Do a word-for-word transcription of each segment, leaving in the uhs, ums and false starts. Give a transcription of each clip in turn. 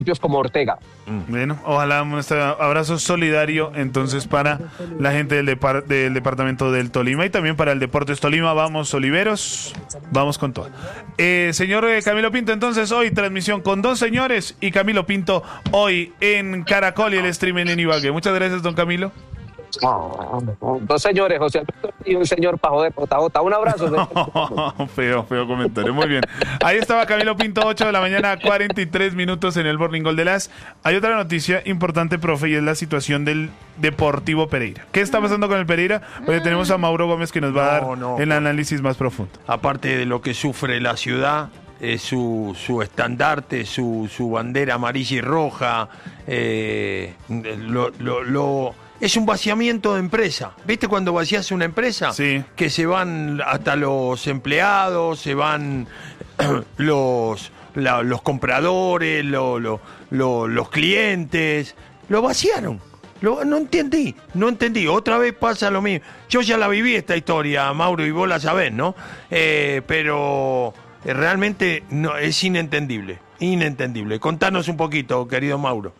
como Ortega. Bueno, ojalá un abrazo solidario entonces para la gente del, depar del departamento del Tolima y también para el Deportes Tolima. Vamos, Oliveros, vamos con todo. Eh, señor eh, Camilo Pinto, entonces hoy transmisión con dos señores y Camilo Pinto hoy en Caracol y el streaming en Ibagué. Muchas gracias, don Camilo. Oh, dos señores, José Alberto y un señor Pajo de Potahota. Un abrazo. Oh, feo, feo comentario. Muy bien. Ahí estaba Camilo Pinto, ocho de la mañana, cuarenta y tres minutos en el Morning Gol de las. Hay otra noticia importante, profe, y es la situación del Deportivo Pereira. ¿Qué está pasando con el Pereira? Hoy tenemos a Mauro Gómez que nos va a dar no, no, el análisis más profundo. Aparte de lo que sufre la ciudad, eh, su, su estandarte, su, su bandera amarilla y roja, eh, lo... lo, lo es un vaciamiento de empresa. ¿Viste cuando vacías una empresa? Sí. Que se van hasta los empleados, se van los, la, los compradores, lo, lo, lo, los clientes. Lo vaciaron. Lo, no entendí, no entendí. Otra vez pasa lo mismo. Yo ya la viví esta historia, Mauro, y vos la sabés, ¿no? Eh, pero realmente no, es inentendible. Inentendible. Contanos un poquito, querido Mauro.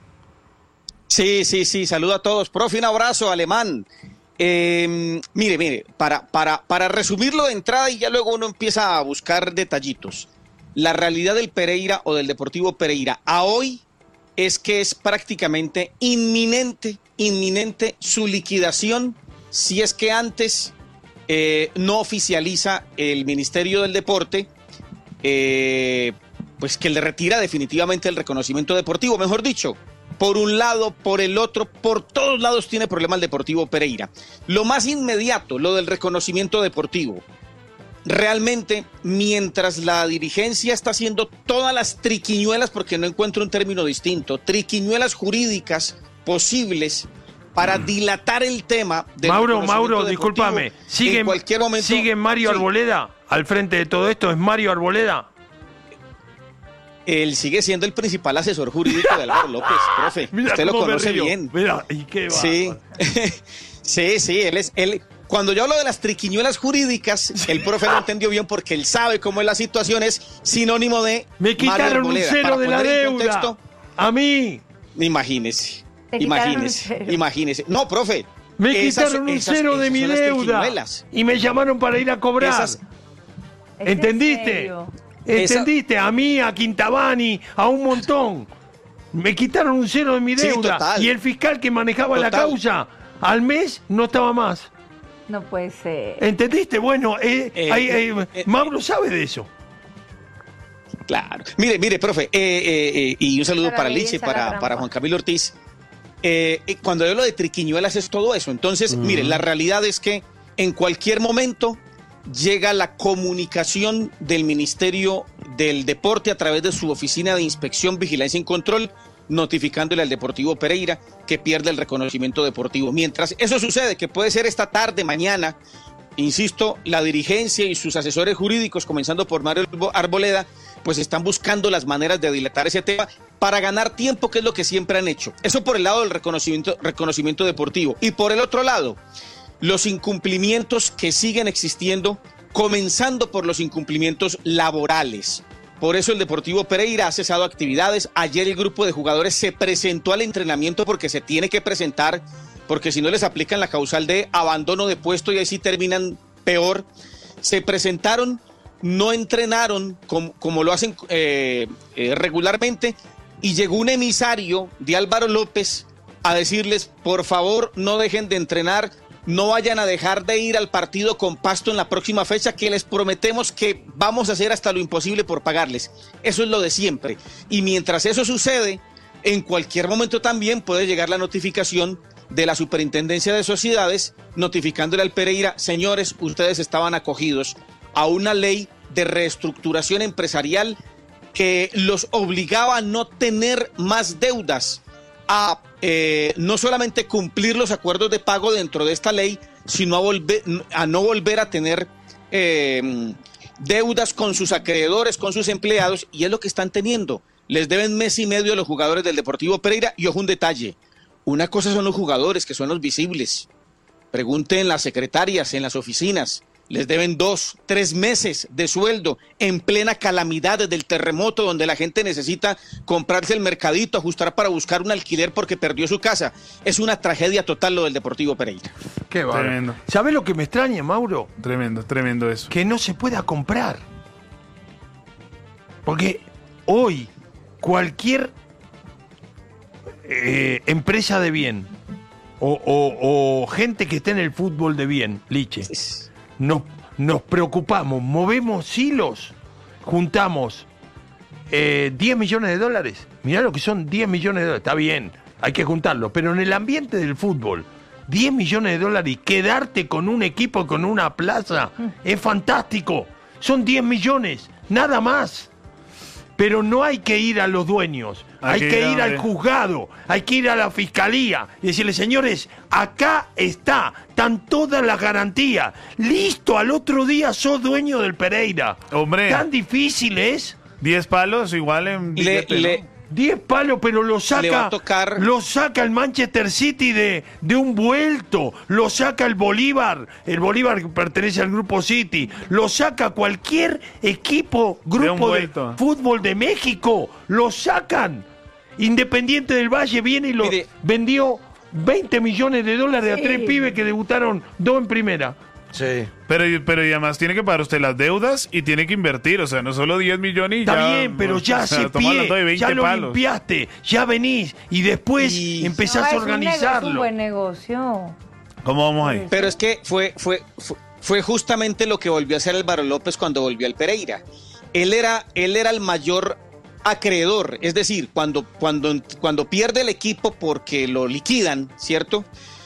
Sí, sí, sí, saludo a todos. Profe, un abrazo, Alemán. Eh, mire, mire, para, para, para resumirlo de entrada y ya luego uno empieza a buscar detallitos. La realidad del Pereira o del Deportivo Pereira a hoy es que es prácticamente inminente, inminente su liquidación si es que antes eh, no oficializa el Ministerio del Deporte, eh, pues que le retira definitivamente el reconocimiento deportivo, mejor dicho. Por un lado, por el otro, por todos lados tiene problema el Deportivo Pereira. Lo más inmediato, lo del reconocimiento deportivo. Realmente, mientras la dirigencia está haciendo todas las triquiñuelas, porque no encuentro un término distinto, triquiñuelas jurídicas posibles para mm. dilatar el tema del Mauro, Mauro, discúlpame, ¿sigue, en cualquier momento, ¿sigue Mario sí. Arboleda al frente de todo esto? ¿Es Mario Arboleda? Él sigue siendo el principal asesor jurídico de Álvaro López, profe. Mira, usted lo conoce bien. Mira, ¿y qué va? Sí, sí, sí, él es... Él, cuando yo hablo de las triquiñuelas jurídicas, el profe lo entendió bien porque él sabe cómo es la situación, es sinónimo de Me quitaron un cero de la deuda. Contexto, a mí. Imagínese, imagínese, imagínese. No, profe. Me esas, quitaron un esas, cero esas de mi deuda y me llamaron para ir a cobrar. Esas, ¿entendiste? ¿Entendiste? Esa... A mí, a Quintabani, a un montón. Me quitaron un cero de mi deuda. Sí, y el fiscal que manejaba total. la causa, al mes no estaba más. No puede ser. ¿Entendiste? Bueno, eh, eh, hay, eh, eh, Mauro sabe de eso. Claro. Mire, mire, profe, eh, eh, eh, y un saludo para, para Lice, para, para Juan Camilo Ortiz. Eh, eh, cuando yo hablo de triquiñuelas es todo eso. Entonces, uh-huh. mire, la realidad es que en cualquier momento llega la comunicación del Ministerio del Deporte a través de su Oficina de Inspección, Vigilancia y Control, notificándole al Deportivo Pereira que pierde el reconocimiento deportivo. Mientras eso sucede, que puede ser esta tarde, mañana, insisto, la dirigencia y sus asesores jurídicos, comenzando por Mario Arboleda, pues están buscando las maneras de dilatar ese tema para ganar tiempo, que es lo que siempre han hecho. Eso por el lado del reconocimiento, reconocimiento deportivo. Y por el otro lado, los incumplimientos que siguen existiendo, comenzando por los incumplimientos laborales. Por eso el Deportivo Pereira ha cesado actividades. Ayer el grupo de jugadores se presentó al entrenamiento porque se tiene que presentar, porque si no les aplican la causal de abandono de puesto y ahí sí terminan peor. Se presentaron, no entrenaron como, como lo hacen eh, eh, regularmente, y llegó un emisario de Álvaro López a decirles, por favor, no dejen de entrenar, no vayan a dejar de ir al partido con Pasto en la próxima fecha, que les prometemos que vamos a hacer hasta lo imposible por pagarles. Eso es lo de siempre. Y mientras eso sucede, en cualquier momento también puede llegar la notificación de la Superintendencia de Sociedades, notificándole al Pereira, señores, ustedes estaban acogidos a una ley de reestructuración empresarial que los obligaba a no tener más deudas, a eh, no solamente cumplir los acuerdos de pago dentro de esta ley, sino a, volver, a no volver a tener eh, deudas con sus acreedores, con sus empleados, y es lo que están teniendo. Les deben mes y medio a los jugadores del Deportivo Pereira, y ojo un detalle, una cosa son los jugadores, que son los visibles. Pregunten en las secretarias, en las oficinas, les deben dos, tres meses de sueldo en plena calamidad desde el terremoto, donde la gente necesita comprarse el mercadito, ajustar para buscar un alquiler porque perdió su casa. Es una tragedia total lo del Deportivo Pereira. Qué bárbaro. Tremendo. ¿Sabés lo que me extraña, Mauro? Tremendo, tremendo eso. Que no se pueda comprar. Porque hoy cualquier eh, empresa de bien o, o, o gente que esté en el fútbol de bien, Liche, nos, nos preocupamos, movemos hilos, juntamos eh, diez millones de dólares. Mirá lo que son diez millones de dólares. Está bien, hay que juntarlo. Pero en el ambiente del fútbol, diez millones de dólares y quedarte con un equipo, con una plaza, es fantástico. Son diez millones, nada más. Pero no hay que ir a los dueños, hay, hay que, que ir al juzgado, hay que ir a la fiscalía y decirle, señores, acá está, están todas las garantías. Listo, al otro día sos dueño del Pereira. Hombre. ¿Tan difícil es? diez palos igual en billete, Le, le, ¿no? diez palos, pero lo Le va saca a tocar- lo saca el Manchester City de, de un vuelto, lo saca el Bolívar, el Bolívar que pertenece al Grupo City, lo saca cualquier equipo, grupo de, vuelto. fútbol de México, lo sacan. Independiente del Valle viene y lo Mire. vendió veinte millones de dólares a Sí. tres pibes que debutaron dos en primera. Sí. Pero, pero y además tiene que pagar usted las deudas y tiene que invertir, o sea, no solo diez millones y Está ya... bien, pero ya o sea, hace estamos hablando de pie, veinte ya lo palos. limpiaste, ya venís y después Y- empezás No, a es un nego- organizarlo. Es un buen negocio. ¿Cómo vamos ahí? Pero es que fue, fue, fue, fue justamente lo que volvió a hacer Álvaro López cuando volvió al Pereira. Él era, él era el mayor acreedor, es decir, cuando, cuando, cuando pierde el equipo porque lo liquidan, ¿cierto?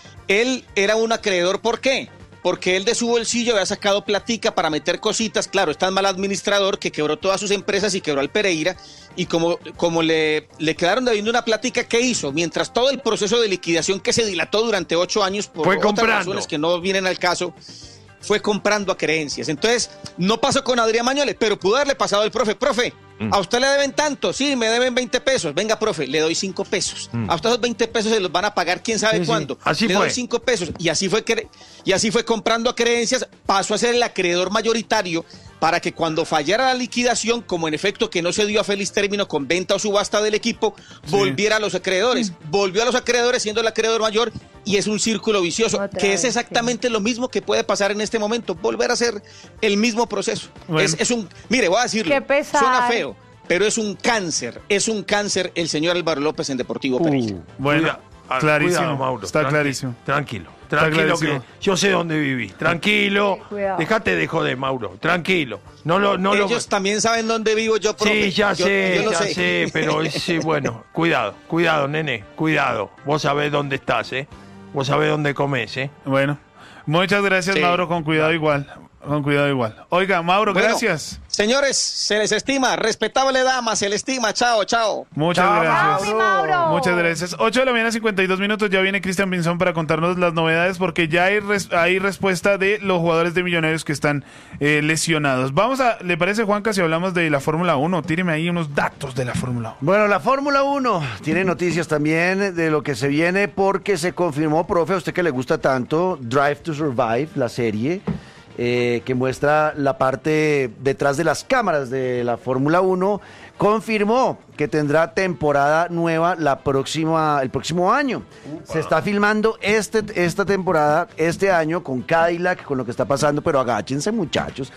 Él era un acreedor, ¿por qué? Porque él de su bolsillo había sacado platica para meter cositas, claro, es tan mal administrador que quebró todas sus empresas y quebró al Pereira, y como, como le, le quedaron debiendo una platica, ¿qué hizo? Mientras todo el proceso de liquidación que se dilató durante ocho años por Fue otras comprando. razones que no vienen al caso, fue comprando a creencias. Entonces, no pasó con Adrián Mañoles, pero pudo haberle pasado al profe. Profe, ¿a usted le deben tanto? Sí, me deben veinte pesos. Venga, profe, le doy cinco pesos. Mm. A usted esos veinte pesos se los van a pagar quién sabe Sí, sí. cuándo. Así le fue. doy cinco pesos. Y así fue cre- y así fue comprando a creencias. Pasó a ser el acreedor mayoritario para que cuando fallara la liquidación, como en efecto que no se dio a feliz término con venta o subasta del equipo, volviera a los acreedores. Volvió a los acreedores siendo el acreedor mayor y es un círculo vicioso, Otra que es vez, exactamente lo mismo que puede pasar en este momento, volver a hacer el mismo proceso. Bueno. Es, es un, mire, voy a decirlo, Qué pesar. suena feo, pero es un cáncer, es un cáncer el señor Álvaro López en Deportivo Pereira. Bueno, Cuida- ah, clarísimo, cuidado, Mauro, está tranqui- clarísimo. Tranquilo, Está tranquilo clarísimo. que yo sé dónde viví. Tranquilo, Sí, cuidado. dejate de joder, Mauro. Tranquilo. No lo, no lo. Ellos también saben dónde vivo yo, profe. Sí, ya Yo- sé, yo lo ya sé. pero es, sí, bueno, cuidado, cuidado, nene, cuidado. Vos sabés dónde estás, ¿eh? Vos sabés dónde comés, ¿eh? Bueno, muchas gracias, Sí. Mauro, con cuidado igual. Con cuidado igual. Oiga, Mauro, Bueno, gracias. Señores, se les estima, respetable dama, se les estima, chao, chao. Muchas Chao, gracias. Chao, mi Mauro. Muchas gracias. ocho de la mañana, cincuenta y dos minutos. Ya viene Cristian Pinzón para contarnos las novedades porque ya hay, res- hay respuesta de los jugadores de Millonarios que están eh, lesionados. Vamos a, ¿le parece, Juanca, si hablamos de la Fórmula uno? Tíreme ahí unos datos de la Fórmula uno. Bueno, la Fórmula uno tiene noticias también de lo que se viene porque se confirmó, profe, a usted que le gusta tanto, Drive to Survive, la serie, eh, que muestra la parte detrás de las cámaras de la Fórmula uno, confirmó que tendrá temporada nueva la próxima, el próximo año. Se está filmando este, esta temporada, este año, con Cadillac, con lo que está pasando, pero agáchense, muchachos.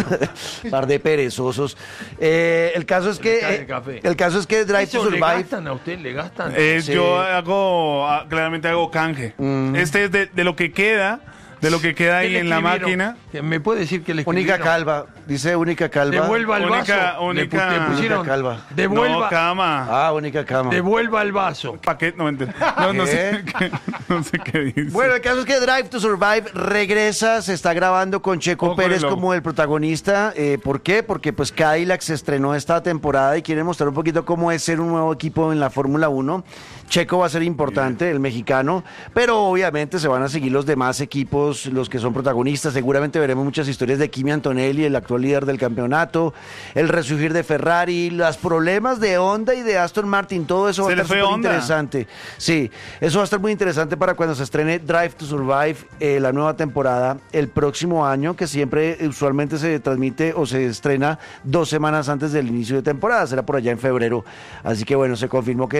Par de perezosos. Eh, el caso es Se le cae que el café. el caso es que Drive to ¿Eso le Survive. gastan a usted? ¿Le gastan? Eh, Sí. Yo hago, ah, claramente hago canje. Mm. Este es de, de lo que queda, de lo que queda ¿Qué ahí le en la escribieron? máquina. ¿Me puede decir que le Única escribieron? calva, dice única calva. Devuelva el Única- vaso. única- le, pu- le pusieron. única calva. Devuelva, No, cama. Ah, única cama. devuelva el vaso. Paquete, no, mentira. No, no sé, qué, no sé qué dice. Bueno, el caso es que Drive to Survive regresa, se está grabando con Checo Ojo con Pérez el logo. como el protagonista. Eh, ¿Por qué? Porque pues Cadillac se estrenó esta temporada y quiere mostrar un poquito cómo es ser un nuevo equipo en la Fórmula uno. Checo va a ser importante, el mexicano, pero obviamente se van a seguir los demás equipos todos los que son protagonistas. Seguramente veremos muchas historias de Kimi Antonelli, el actual líder del campeonato, el resurgir de Ferrari, los problemas de Honda y de Aston Martin, todo eso va a estar súper interesante. Sí, eso va a estar muy interesante para cuando se estrene Drive to Survive, eh, la nueva temporada, el próximo año, que siempre usualmente se transmite o se estrena dos semanas antes del inicio de temporada, será por allá en febrero. Así que bueno, se confirmó que